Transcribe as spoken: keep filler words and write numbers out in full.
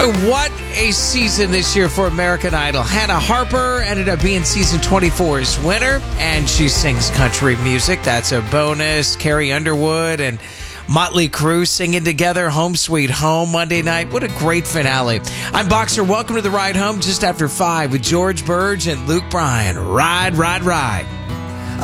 Boy, what a season this year for American Idol. Hannah Harper ended up being season twenty-four's winner, and she sings country music. That's a bonus. Carrie Underwood and Motley Crue singing together Home Sweet Home Monday night. What a great finale. I'm Boxer. Welcome to the ride home just after five with George Burge and Luke Bryan. Ride, ride, ride.